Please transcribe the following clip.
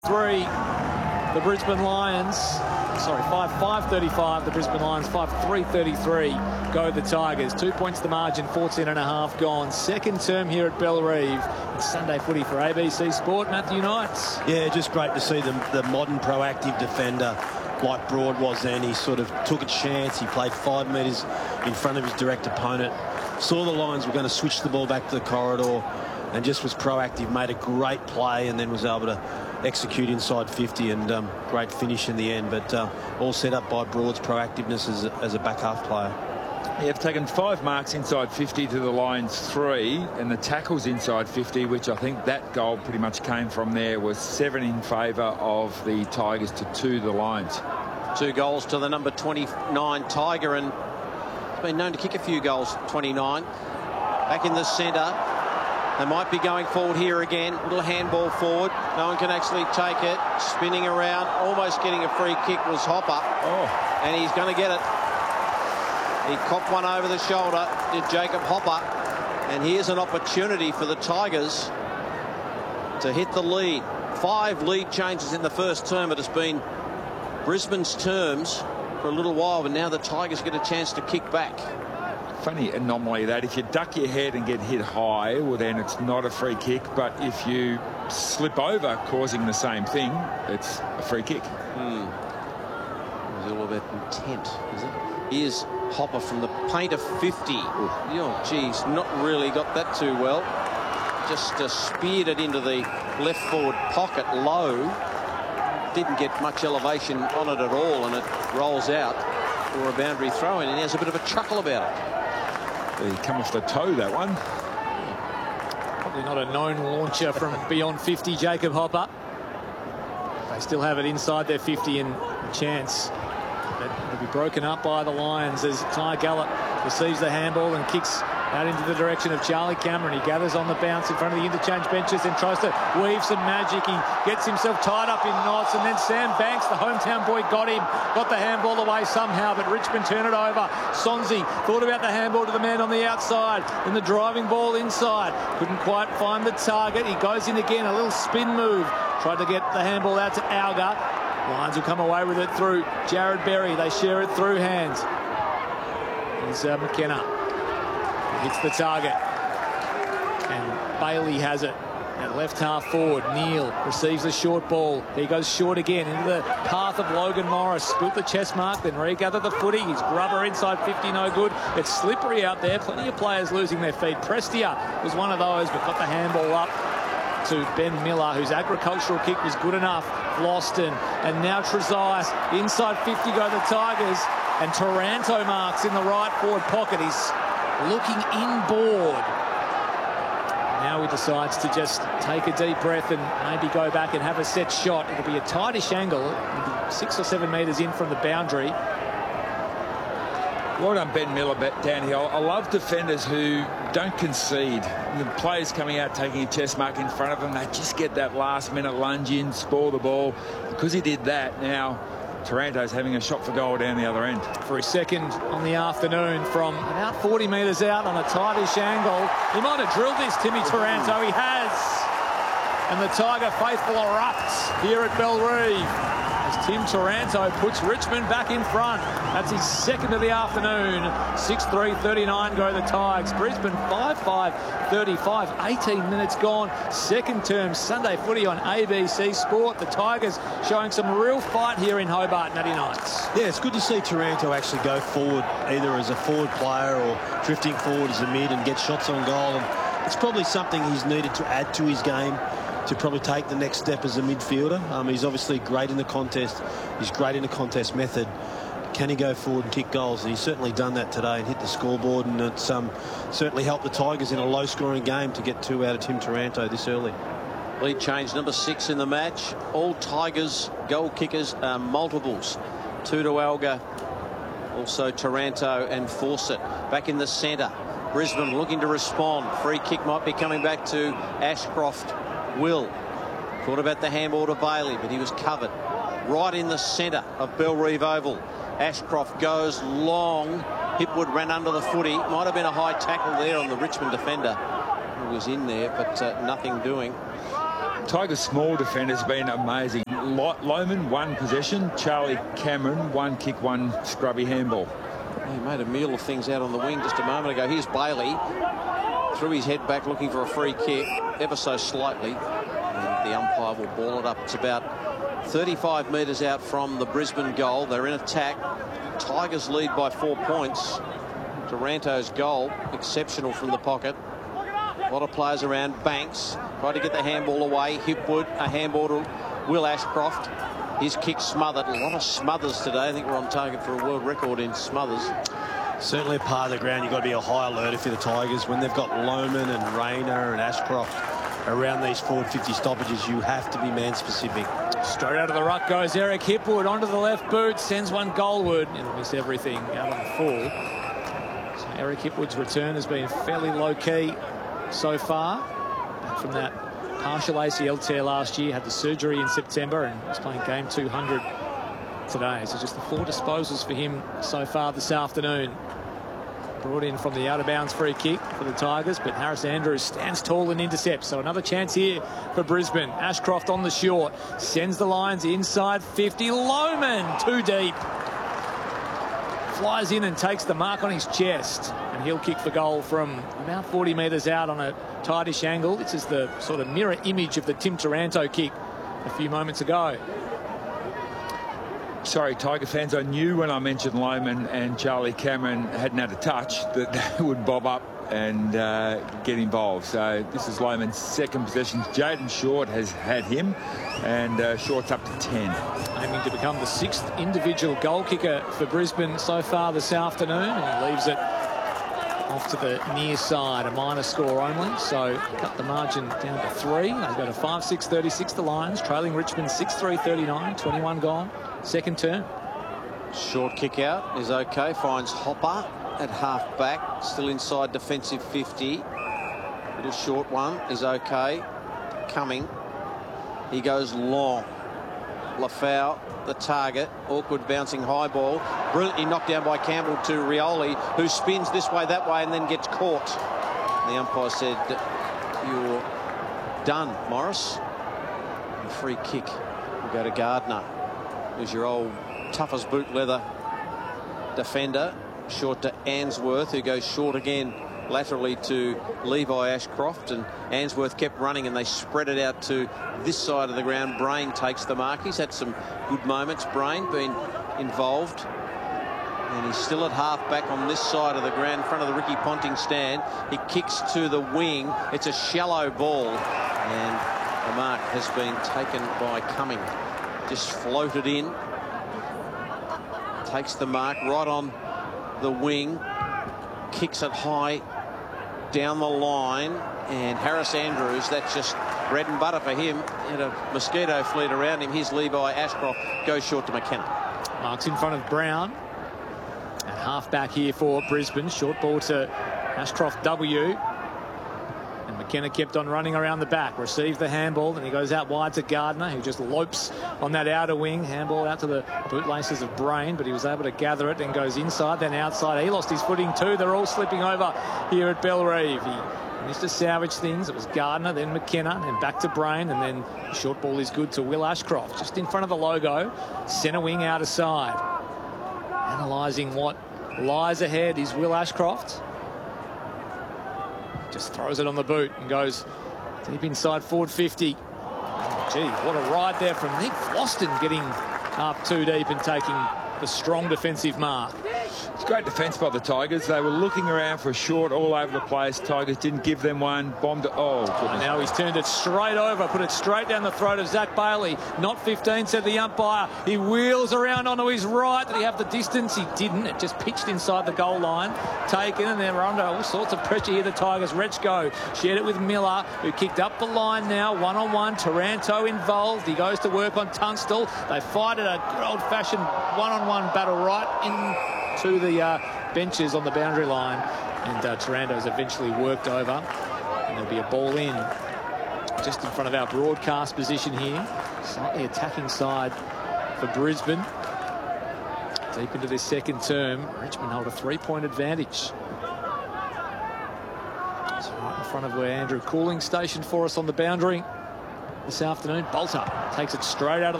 3, the Brisbane Lions. Sorry, 5.35, the Brisbane Lions. 5.333 go the Tigers. 2 points the margin, 14.5 gone. Second term here at Bellerive. It's Sunday footy for ABC Sport. Matthew Knights. Yeah, just great to see the modern proactive defender like Broad was then. He sort of took a chance. He played 5 metres in front of his direct opponent. Saw the Lions were going to switch the ball back to the corridor and just was proactive, made a great play and then was able to execute inside 50 and great finish in the end. But all set up by Broad's proactiveness as a back half player. They've taken 5 marks inside 50 to the Lions 3, and the tackles inside 50, which I think that goal pretty much came from there, was 7 in favour of the Tigers to 2 the Lions. 2 goals to the number 29 Tiger, and he's been known to kick a few goals. 29 back in the centre. They might be going forward here again. Little handball forward. No one can actually take it. Spinning around, almost getting a free kick was Hopper. Oh. And he's going to get it. He copped one over the shoulder, did Jacob Hopper. And here's an opportunity for the Tigers to hit the lead. 5 lead changes in the first term. It has been Brisbane's terms for a little while, but now the Tigers get a chance to kick back. Funny anomaly that if you duck your head and get hit high, well then it's not a free kick, but if you slip over causing the same thing, it's a free kick. It's all about intent, is it? Here's Hopper from the paint of 50. Oh geez, not really got that too well. Just speared it into the left forward pocket low. Didn't get much elevation on it at all, and it rolls out for a boundary throw in, and he has a bit of a chuckle about it. He come off the toe, that one. Probably not a known launcher from beyond 50, Jacob Hopper. They still have it inside their 50 and a chance. But it'll be broken up by the Lions as Ty Gallop receives the handball and kicks out into the direction of Charlie Cameron. He gathers on the bounce in front of the interchange benches and tries to weave some magic. He gets himself tied up in knots, and then Sam Banks, the hometown boy, got the handball away somehow, but Richmond turn it over. Sonzi thought about the handball to the man on the outside, and the driving ball inside. Couldn't quite find the target. He goes in again, a little spin move. Tried to get the handball out to Alga. Lions will come away with it through Jared Berry. They share it through hands. Here's McKenna. Hits the target, and Bailey has it at left half forward. Neal receives the short ball. He goes short again into the path of Logan Morris. Split the chest mark, then regather the footy. He's grubber inside 50, no good. It's slippery out there. Plenty of players losing their feet. Prestia was one of those, but got the handball up to Ben Miller, whose agricultural kick was good enough. Loston, and now Trezise. Inside 50 go the Tigers, and Taranto marks in the right forward pocket. He's looking inboard. Now he decides to just take a deep breath and maybe go back and have a set shot. It'll be a tightish angle. It'll be 6 or 7 metres in from the boundary. Well done, Ben Miller, down here. I love defenders who don't concede. The players coming out taking a chest mark in front of them, they just get that last minute lunge in, spoil the ball. Because he did that, now Taranto's having a shot for goal down the other end. For his second on the afternoon from about 40 metres out on a tightish angle. He might have drilled this, Timmy Taranto. He has. And the Tiger faithful erupts here at Bellerive as Tim Taranto puts Richmond back in front. That's his second of the afternoon. 6-3-39 go the Tigers. Brisbane 5-5-35. 18 minutes gone. Second term Sunday footy on ABC Sport. The Tigers showing some real fight here in Hobart, Matty Knights. Yeah, it's good to see Taranto actually go forward, either as a forward player or drifting forward as a mid and get shots on goal. And it's probably something he's needed to add to his game to probably take the next step as a midfielder. He's obviously great in the contest. He's great in the contest method. Can he go forward and kick goals? And he's certainly done that today and hit the scoreboard, and it's certainly helped the Tigers in a low-scoring game to get 2 out of Tim Taranto this early. Lead change number 6 in the match. All Tigers goal kickers are multiples. 2 to Alga, also Taranto and Fawcett. Back in the centre, Brisbane looking to respond. Free kick might be coming back to Ashcroft. Will thought about the handball to Bailey, but he was covered right in the centre of Bellerive Oval. Ashcroft goes long. Hipwood ran under the footy. Might have been a high tackle there on the Richmond defender who was in there, but nothing doing. Tigers' small defender's been amazing. Lohmann, 1 possession. Charlie Cameron, 1 kick, 1 scrubby handball. He made a meal of things out on the wing just a moment ago. Here's Bailey. Threw his head back looking for a free kick, ever so slightly. And the umpire will ball it up. It's about 35 metres out from the Brisbane goal. They're in attack. Tigers lead by 4 points. Taranto's goal, exceptional from the pocket. A lot of players around. Banks tried to get the handball away. Hipwood, a handball to Will Ashcroft. His kick smothered. A lot of smothers today. I think we're on target for a world record in smothers. Certainly a part of the ground you've got to be a high alert if you're the Tigers. When they've got Lohmann and Rayner and Ashcroft around these forward 50 stoppages, you have to be man-specific. Straight out of the ruck goes Eric Hipwood onto the left boot, sends one goalward. It'll miss everything out on the full. So Eric Hipwood's return has been fairly low-key so far. Back from that partial ACL tear last year, had the surgery in September and was playing game 200 today. So just the 4 disposals for him so far this afternoon. Brought in from the out-of-bounds free kick for the Tigers, but Harris Andrews stands tall and intercepts. So another chance here for Brisbane. Ashcroft on the short. Sends the Lions inside 50. Lohmann too deep. Flies in and takes the mark on his chest. And he'll kick for goal from about 40 metres out on a tightish angle. This is the sort of mirror image of the Tim Taranto kick a few moments ago. Sorry, Tiger fans, I knew when I mentioned Lohmann and Charlie Cameron hadn't had a touch that they would bob up and get involved. So this is Lohmann's 2nd possession. Jaden Short has had him, and Short's up to 10. Aiming to become the 6th individual goal kicker for Brisbane so far this afternoon, and he leaves it off to the near side, a minor score only, so cut the margin down to 3. They've got a 5-6-36 the Lions, trailing Richmond 6-3-39, 21 gone, 2nd term. Short kick out is okay, finds Hopper at half back, still inside defensive 50. Little short one is okay. Coming, he goes long. Lafau, the target, awkward bouncing high ball, brilliantly knocked down by Campbell to Rioli, who spins this way, that way, and then gets caught. The umpire said, "You're done, Morris." And free kick will go to Gardner, who's your old tough as boot leather defender. Short to Answorth, who goes short again laterally to Levi Ashcroft, and Answorth kept running and they spread it out to this side of the ground. Brain takes the mark. He's had some good moments, Brain, been involved, and he's still at half back on this side of the ground in front of the Ricky Ponting stand. He kicks to the wing. It's a shallow ball, and the mark has been taken by Cumming. Just floated in, takes the mark right on the wing, kicks it high down the line, and Harris Andrews, that's just bread and butter for him. And a mosquito fleet around him. Here's Levi Ashcroft, goes short to McKenna. Marks in front of Brown. At half back here for Brisbane. Short ball to Ashcroft W. And McKenna kept on running around the back. Received the handball, and he goes out wide to Gardner, who just lopes on that outer wing. Handball out to the bootlaces of Brain, but he was able to gather it, then goes inside, then outside. He lost his footing too. They're all slipping over here at Bellerive. He managed to salvage things. It was Gardner, then McKenna, and back to Brain, and then the short ball is good to Will Ashcroft, just in front of the logo. Centre wing out of side. Analysing what lies ahead is Will Ashcroft. Just throws it on the boot and goes deep inside forward 50. Gee, what a ride there from Nick Floston, getting up too deep and taking the strong defensive mark. It's great defence by the Tigers. They were looking around for a short all over the place. Tigers didn't give them one. Bombed it. Oh, goodness. Now he's turned it straight over, put it straight down the throat of Zach Bailey. Not 15, said the umpire. He wheels around onto his right. Did he have the distance? He didn't. It just pitched inside the goal line. Taken, and they're under all sorts of pressure here, the Tigers. Rechko shared it with Miller, who kicked up the line now. One-on-one. Taranto involved. He goes to work on Tunstall. They fight at a good old-fashioned one-on-one battle right into the benches on the boundary line, and Taranto's eventually worked over, and there'll be a ball in just in front of our broadcast position here. Slightly attacking side for Brisbane. Deep into this 2nd term, Richmond hold a 3-point advantage. So right in front of where Andrew Cooling's stationed for us on the boundary. this afternoon. Bolter takes it straight out of the